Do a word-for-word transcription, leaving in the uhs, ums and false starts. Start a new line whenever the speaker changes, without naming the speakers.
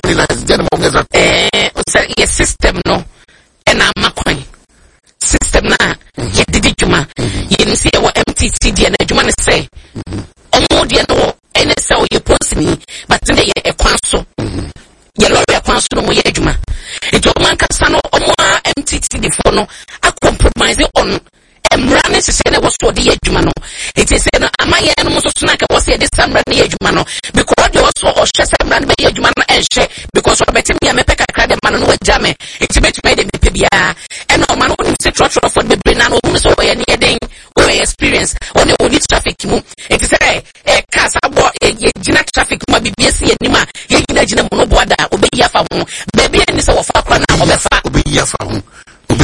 freelance jana mo ngeza
eh say your system no ena makwan system na ye didi juma ye ni say wa M T C dia na juma ne say omo dia no ene say o ye post ni but ne ye ekwan so ye lori ekwan so no ye juma e to man kasa no omo M T C di fo no a compromise on emrane se se ne was to the juma no it is say no amaye no so na ka was say this emrane ye juma no because they also o hye emrane be ye juma no enhye because o betim ya mepeka kra de man no wajame it make me de me bia and no man won say trotro for the brain and won so we ne den we experience on the only traffic mu it say e cars abo e gina traffic mu bibia se anima ye gina gina mu no boada obeyi afa ho baby ani se wo fa kra na obefa
obeyi afa ho